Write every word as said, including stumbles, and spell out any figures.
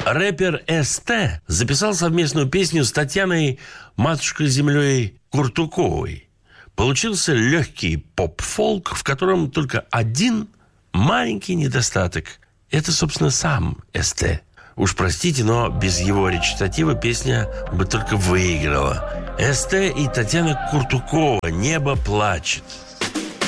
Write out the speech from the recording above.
Рэпер эс тэ записал совместную песню с Татьяной «Матушкой-землей» Куртуковой. Получился легкий поп-фолк, в котором только один маленький недостаток. Это, собственно, сам эс тэ. Уж простите, но без его речитатива песня бы только выиграла. эс тэ и Татьяна Куртукова «Небо плачет».